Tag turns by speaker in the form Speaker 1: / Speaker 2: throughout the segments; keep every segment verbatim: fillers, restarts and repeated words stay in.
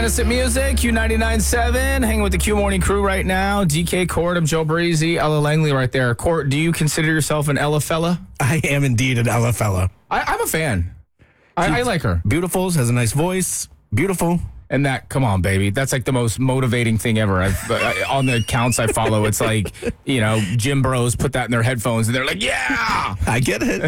Speaker 1: Innocent Music, Q ninety-nine point seven, hanging with the Q Morning crew right now. D K Court, I'm Joe Breezy, Ella Langley right there. Court, do you consider yourself an Ella fella?
Speaker 2: I am indeed an Ella fella.
Speaker 1: I, I'm a fan. I, I like her.
Speaker 2: Beautiful, has a nice voice, beautiful.
Speaker 1: And that, come on, baby. That's like the most motivating thing ever. I've, I, on the accounts I follow, it's like, you know, gym bros put that in their headphones and they're like, yeah!
Speaker 2: I get it.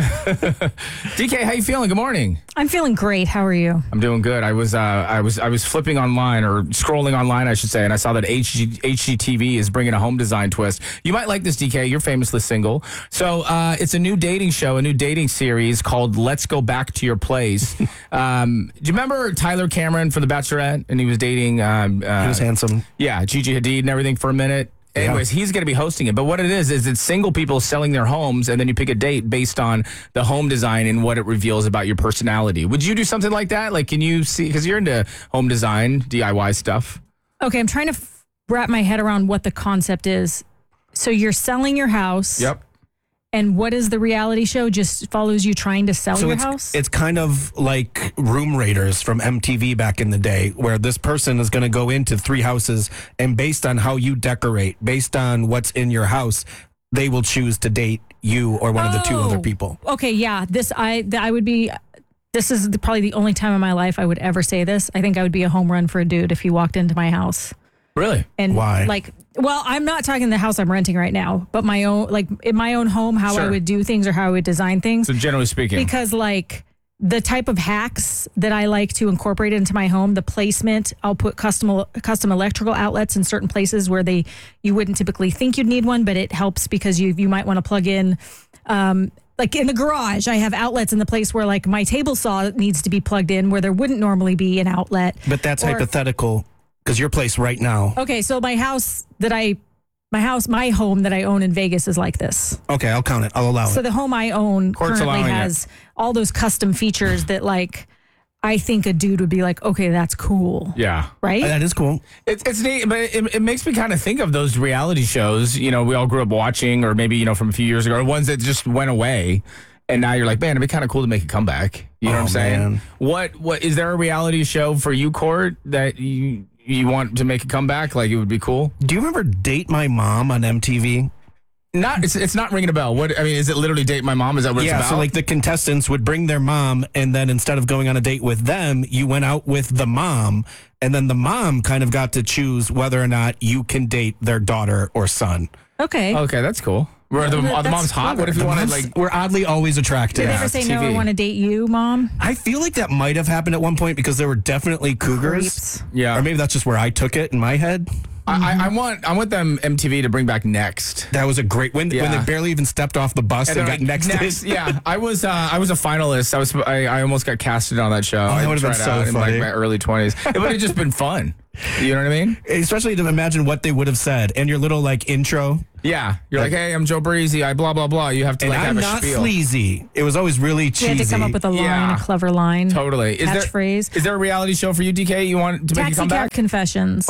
Speaker 1: D K, how you feeling? Good morning.
Speaker 3: I'm feeling great. How are you?
Speaker 1: I'm doing good. I was uh, I was I was flipping online or scrolling online, I should say, and I saw that H G, H G T V is bringing a home design twist. You might like this, D K. You're famously single. So uh, it's a new dating show, a new dating series called Let's Go Back to Your Place. um, do you remember Tyler Cameron from The Bachelorette? And he was dating... Um, uh,
Speaker 2: He was handsome.
Speaker 1: Yeah, Gigi Hadid and everything for a minute. Anyways, yeah. He's going to be hosting it. But what it is, is it's single people selling their homes, and then you pick a date based on the home design and what it reveals about your personality. Would you do something like that? Like, can you see, because you're into home design, D I Y stuff.
Speaker 3: Okay, I'm trying to f- wrap my head around what the concept is. So you're selling your house.
Speaker 1: Yep.
Speaker 3: And what is the reality show? Just follows you trying to sell
Speaker 2: so
Speaker 3: your
Speaker 2: it's,
Speaker 3: house?
Speaker 2: It's kind of like Room Raiders from M T V back in the day, where this person is going to go into three houses, and based on how you decorate, based on what's in your house, they will choose to date you or one
Speaker 3: oh,
Speaker 2: of the two other people.
Speaker 3: Okay, yeah. This I th- I would be. This is the, probably the only time in my life I would ever say this. I think I would be a home run for a dude if he walked into my house.
Speaker 1: Really?
Speaker 3: And
Speaker 2: why?
Speaker 3: Like, well, I'm not talking the house I'm renting right now, but my own, like in my own home, how
Speaker 1: Sure.
Speaker 3: I would do things or how I would design things.
Speaker 1: So generally speaking.
Speaker 3: Because like the type of hacks that I like to incorporate into my home, the placement, I'll put custom custom electrical outlets in certain places where they you wouldn't typically think you'd need one, but it helps because you you might want to plug in. Um, like in the garage, I have outlets in the place where like my table saw needs to be plugged in where there wouldn't normally be an outlet.
Speaker 2: But that's
Speaker 3: Or-
Speaker 2: hypothetical, because your place right now.
Speaker 3: Okay, so my house that I, my house, my home that I own in Vegas is like this.
Speaker 2: Okay, I'll count it. I'll allow
Speaker 3: So
Speaker 2: it.
Speaker 3: the home I own
Speaker 1: Court's
Speaker 3: currently
Speaker 1: allowing
Speaker 3: has all those custom features that like, I think a dude would be like, okay, that's cool.
Speaker 1: Yeah.
Speaker 3: Right?
Speaker 2: That is cool.
Speaker 1: It's it's neat, but it, it makes me kind of think of those reality shows, you know, we all grew up watching, or maybe, you know, from a few years ago, or ones that just went away. And now you're like, man, it'd be kind of cool to make a comeback. You know
Speaker 2: Oh,
Speaker 1: what I'm saying?
Speaker 2: man.
Speaker 1: What what is there a reality show for you, Court, that you you want to make a comeback? Like it would be cool?
Speaker 2: Do you remember Date My Mom on M T V?
Speaker 1: Not it's it's not ringing a bell. What I mean, is it literally Date My Mom? Is that what
Speaker 2: Yeah,
Speaker 1: it's about?
Speaker 2: so like the contestants would bring their mom, and then instead of going on a date with them, you went out with the mom, and then the mom kind of got to choose whether or not you can date their daughter or son.
Speaker 3: okay.
Speaker 1: Okay, that's cool. Where the,
Speaker 3: That-
Speaker 1: are the mom's
Speaker 3: that's
Speaker 1: hot? What if you
Speaker 2: The
Speaker 1: wanted
Speaker 2: moms
Speaker 1: like
Speaker 2: were oddly always attractive.
Speaker 3: Did they
Speaker 1: Yeah,
Speaker 3: ever say,
Speaker 1: it's
Speaker 3: no,
Speaker 1: T V.
Speaker 3: I want to date you, mom?
Speaker 2: I feel like that might have happened at one point because there were definitely cougars.
Speaker 3: Creeps.
Speaker 1: yeah?
Speaker 2: Or maybe that's just where I took it in my head.
Speaker 1: I, I, I want I want them M T V to bring back Next.
Speaker 2: That was a great when when
Speaker 1: Yeah.
Speaker 2: they barely even stepped off the bus and,
Speaker 1: they're
Speaker 2: got
Speaker 1: like,
Speaker 2: next,
Speaker 1: next.
Speaker 2: to it.
Speaker 1: Yeah, I was uh, I was a finalist. I was I, I almost got casted on that show.
Speaker 2: Oh, that
Speaker 1: I
Speaker 2: would've been
Speaker 1: tried
Speaker 2: so
Speaker 1: out in like
Speaker 2: funny.
Speaker 1: my early twenties. It would have just been fun. You know what I mean?
Speaker 2: Especially to imagine what they would have said and your little like intro.
Speaker 1: Yeah, you're like, hey, I'm Joe Breezy. I blah blah blah. You have to
Speaker 2: And
Speaker 1: like
Speaker 2: I'm
Speaker 1: have a
Speaker 2: not
Speaker 1: spiel.
Speaker 2: sleazy. It was always really
Speaker 3: You
Speaker 2: cheesy.
Speaker 3: had to come up with a line,
Speaker 1: Yeah.
Speaker 3: a clever line.
Speaker 1: Totally. Is there
Speaker 3: Catchphrase.
Speaker 1: is there a reality show for you, D K? You want to make a
Speaker 3: Taxi
Speaker 1: comeback?
Speaker 3: Cab Confessions.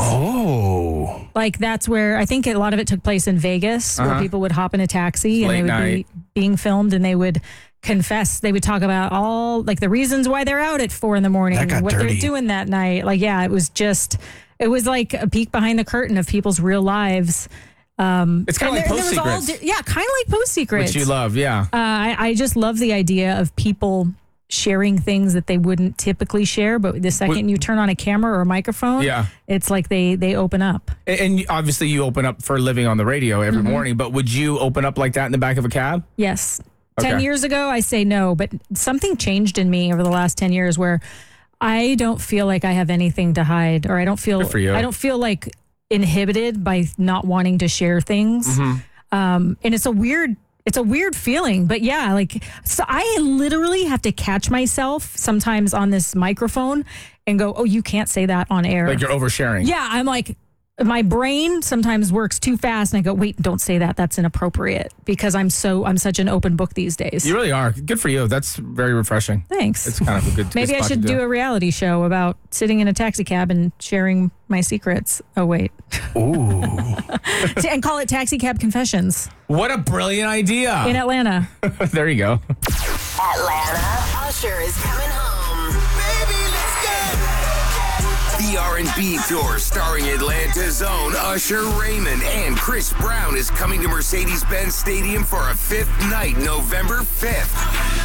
Speaker 2: Oh.
Speaker 3: Like that's where I think a lot of it took place in Vegas,
Speaker 1: Uh-huh.
Speaker 3: where people would hop in a taxi and
Speaker 1: Late
Speaker 3: they would
Speaker 1: night.
Speaker 3: be being filmed and they would confess. They would talk about all like the reasons why they're out at four in the morning,
Speaker 2: That got
Speaker 3: what
Speaker 2: dirty.
Speaker 3: they're doing that night. Like, yeah, it was just, it was like a peek behind the curtain of people's real lives. Um,
Speaker 1: It's kind of
Speaker 3: and
Speaker 1: like
Speaker 3: there-
Speaker 1: Post
Speaker 3: there was all
Speaker 1: Secrets,
Speaker 3: di- yeah, kind of like Post Secrets.
Speaker 1: which you love. Yeah.
Speaker 3: Uh, I, I just love the idea of people sharing things that they wouldn't typically share, but the second you turn on a camera or a microphone,
Speaker 1: Yeah.
Speaker 3: it's like they they open up.
Speaker 1: And, and obviously, you open up for a living on the radio every
Speaker 3: Mm-hmm.
Speaker 1: morning. But would you open up like that in the back of a cab?
Speaker 3: Yes.
Speaker 1: Okay.
Speaker 3: ten years ago, I say no, but something changed in me over the last ten years where I don't feel like I have anything to hide, or I don't feel
Speaker 1: Good for you.
Speaker 3: I don't feel like inhibited by not wanting to share things.
Speaker 1: Mm-hmm.
Speaker 3: Um, and it's a weird it's a weird feeling, but yeah, like so I literally have to catch myself sometimes on this microphone and go, "Oh, you can't say that on air."
Speaker 1: Like you're oversharing.
Speaker 3: Yeah, I'm like, my brain sometimes works too fast and I go, wait, don't say that. That's inappropriate because I'm so, I'm such an open book these days.
Speaker 1: You really are. Good for you. That's very refreshing.
Speaker 3: Thanks.
Speaker 1: It's kind of a good
Speaker 3: Maybe
Speaker 1: good
Speaker 3: I
Speaker 1: spot
Speaker 3: should
Speaker 1: to
Speaker 3: do a reality show about sitting in a taxi cab and sharing my secrets. Oh, wait.
Speaker 2: Ooh.
Speaker 3: And call it Taxi Cab Confessions
Speaker 1: What a brilliant idea.
Speaker 3: in Atlanta.
Speaker 1: There you go.
Speaker 4: Atlanta, Usher is coming home. Baby, let's go. The R and B Tour starring Atlanta's own Usher Raymond and Chris Brown is coming to Mercedes-Benz Stadium for a fifth night, November fifth.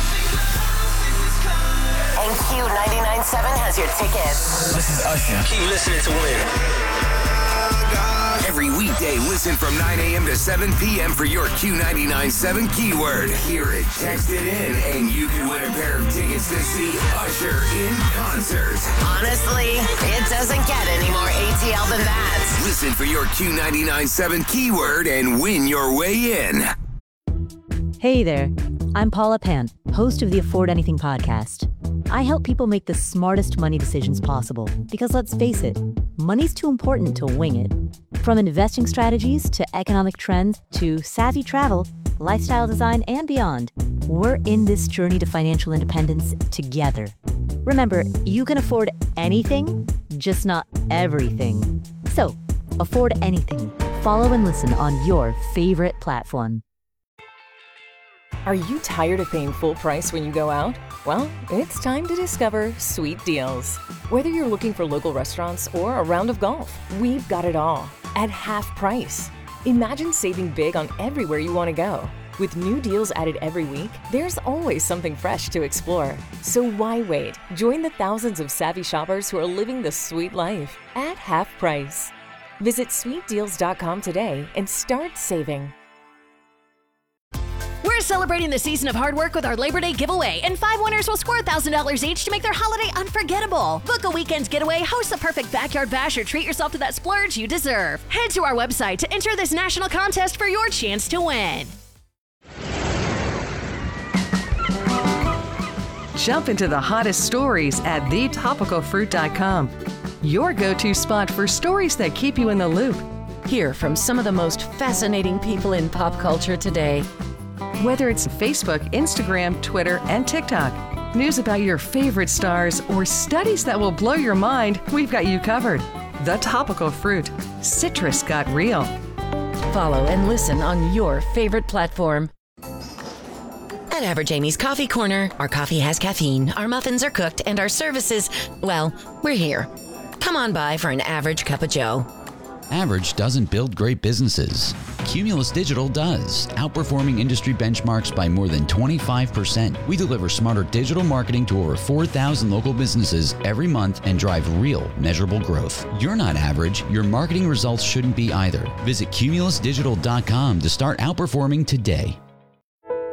Speaker 5: And Q ninety-nine point seven has your tickets.
Speaker 4: This is Usher.
Speaker 6: Keep listening to win.
Speaker 4: Every weekday, listen from nine a.m. to seven p.m. for your Q ninety-nine point seven keyword. Hear it, text it in, and you can win a pair of tickets to see Usher in concert.
Speaker 5: Honestly, it doesn't get any more A T L than that.
Speaker 4: Listen for your Q ninety-nine point seven keyword and win your way in.
Speaker 7: Hey there, I'm Paula Pant, host of the Afford Anything podcast. I help people make the smartest money decisions possible because let's face it, money's too important to wing it. From investing strategies to economic trends to savvy travel, lifestyle design, and beyond, we're in this journey to financial independence together. Remember, you can afford anything, just not everything. So, afford anything. Follow and listen on your favorite platform.
Speaker 8: Are you tired of paying full price when you go out? Well, it's time to discover Sweet Deals. Whether you're looking for local restaurants or a round of golf, we've got it all at half price. Imagine saving big on everywhere you want to go. With new deals added every week, there's always something fresh to explore. So why wait? Join the thousands of savvy shoppers who are living the sweet life at half price. Visit sweet deals dot com today and start saving.
Speaker 9: We're celebrating the season of hard work with our Labor Day giveaway, and five winners will score one thousand dollars each to make their holiday unforgettable. Book a weekend getaway, host the perfect backyard bash, or treat yourself to that splurge you deserve. Head to our website to enter this national contest for your chance to win.
Speaker 10: Jump into the hottest stories at the topical fruit dot com. Your go-to spot for stories that keep you in the loop.
Speaker 11: Hear from some of the most fascinating people in pop culture today.
Speaker 10: Whether it's Facebook, Instagram, Twitter, and TikTok, news about your favorite stars, or studies that will blow your mind, we've got you covered. The Topical Fruit. Citrus got real.
Speaker 11: Follow and listen on your favorite platform.
Speaker 5: At Average Amy's Coffee Corner, our coffee has caffeine, our muffins are cooked, and our services, well, we're here. Come on by for an average cup of joe.
Speaker 12: Average doesn't build great businesses. Cumulus Digital does, outperforming industry benchmarks by more than twenty-five percent. We deliver smarter digital marketing to over four thousand local businesses every month and drive real, measurable growth. You're not average. Your marketing results shouldn't be either. Visit cumulus digital dot com to start outperforming today.